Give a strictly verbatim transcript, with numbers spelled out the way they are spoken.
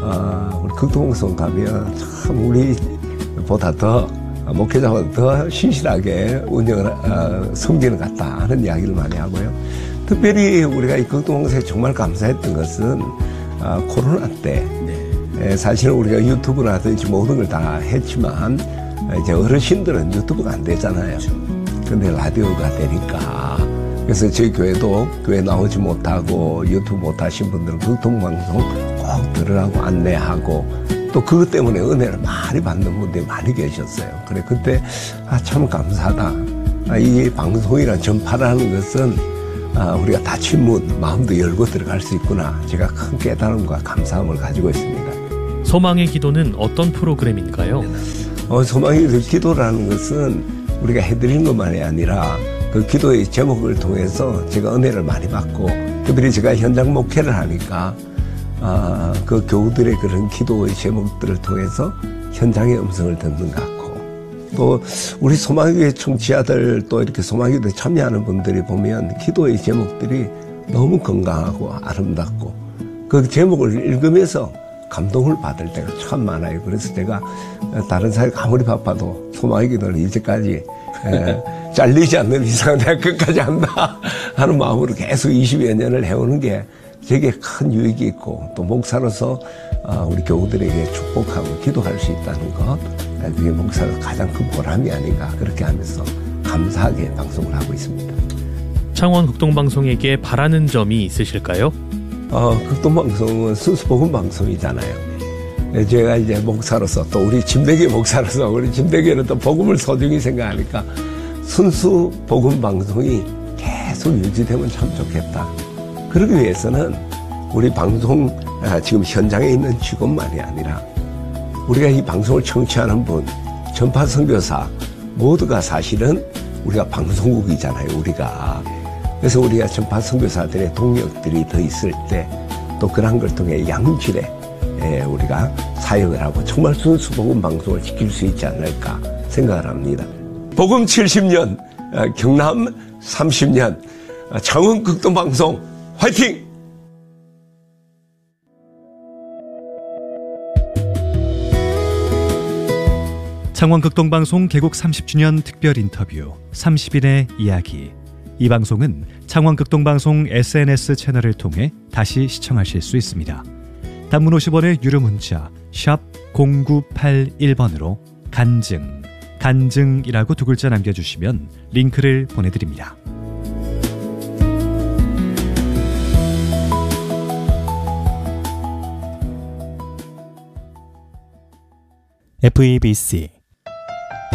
어, 우리 극동방송 가면 참 우리보다 더 목회자보다 더 신실하게 운영을 어, 섬기는 것 같다 하는 이야기를 많이 하고요. 특별히 우리가 이 극동방송에 정말 감사했던 것은 어, 코로나 때 네. 사실은 우리가 유튜브라든지 모든 걸 다 했지만 이제 어르신들은 유튜브가 안 되잖아요. 근데 라디오가 되니까 그래서 저희 교회도 교회 나오지 못하고 유튜브 못하신 분들은 극동방송 꼭 들으라고 안내하고 또 그것 때문에 은혜를 많이 받는 분들이 많이 계셨어요. 그래 그때 아, 참 감사하다. 아, 이 방송이란 전파라는 것은 아, 우리가 닫힌 문 마음도 열고 들어갈 수 있구나. 제가 큰 깨달음과 감사함을 가지고 있습니다. 소망의 기도는 어떤 프로그램인가요? 어, 소망의 기도라는 것은 우리가 해드리는 것만이 아니라 그 기도의 제목을 통해서 제가 은혜를 많이 받고 특별히 제가 현장 목회를 하니까 아, 그 교우들의 그런 기도의 제목들을 통해서 현장의 음성을 듣는 것 같고 또 우리 소망교회 청취자들 또 이렇게 소망교회에 참여하는 분들이 보면 기도의 제목들이 너무 건강하고 아름답고 그 제목을 읽으면서 감동을 받을 때가 참 많아요. 그래서 제가 다른 사회 아무리 바빠도 소망의 기도를 이제까지 에, 잘리지 않는 이상 내가 끝까지 한다 하는 마음으로 계속 이십여 년을 해오는 게 되게 큰 유익이 있고 또 목사로서 우리 교우들에게 축복하고 기도할 수 있다는 것 그게 목사로서 가장 큰 보람이 아닌가 그렇게 하면서 감사하게 방송을 하고 있습니다. 창원 극동방송에게 바라는 점이 있으실까요? 어, 극동방송은 순수 복음 방송이잖아요. 제가 이제 목사로서 또 우리 진백의 목사로서 우리 진백이는 또 복음을 소중히 생각하니까 순수 복음 방송이 계속 유지되면 참 좋겠다. 그러기 위해서는 우리 방송 지금 현장에 있는 직원만이 아니라 우리가 이 방송을 청취하는 분, 전파 선교사 모두가 사실은 우리가 방송국이잖아요. 우리가. 그래서 우리가 전파 선교사들의 동력들이 더 있을 때 또 그런 걸 통해 양질의 우리가 사역을 하고 정말 순수 복음 방송을 지킬 수 있지 않을까 생각을 합니다. 복음 칠십 년, 경남 삼십 년, 창원 극동방송 화이팅! 창원 극동방송 개국 삼십 주년 특별 인터뷰 삼십 인의 이야기. 이 방송은 창원 극동방송 에스엔에스 채널을 통해 다시 시청하실 수 있습니다. 단문 오십 원의 유료 문자 샵 공구팔일 번으로 간증, 간증이라고 두 글자 남겨주시면 링크를 보내드립니다. 에프이비씨